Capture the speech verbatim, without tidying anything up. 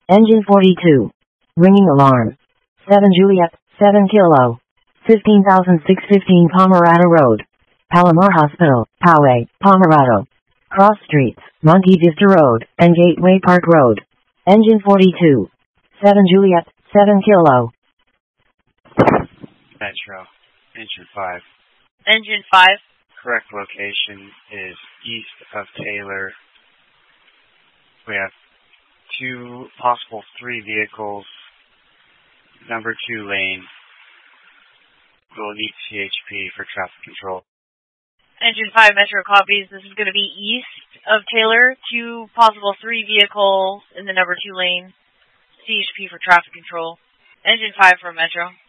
Engine forty-two. Ringing alarm. seven Juliet, seven Kilo. fifteen thousand six hundred fifteen Pomerado Road. Palomar Hospital, Poway, Pomerado. Cross Streets, Monte Vista Road, and Gateway Park Road. Engine forty-two. seven Juliet, seven Kilo. Metro. Engine five. Engine five. Correct location is east of Taylor. We have two, possible three vehicles. Number two lane. We'll need C H P for traffic control. Engine five, Metro copies. This is going to be east of Taylor. Two possible three vehicles in the number two lane. C H P for traffic control. Engine five for Metro.